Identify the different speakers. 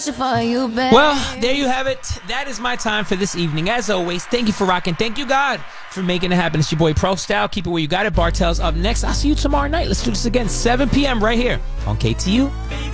Speaker 1: Well, there you have it. That is my time for this evening. As always, thank you for rocking. Thank you, God, for making it happen. It's your boy Pro Style. Keep it where you got it. Bartell's up next. I'll see you tomorrow night. Let's do this again, 7 p.m. right here on KTU.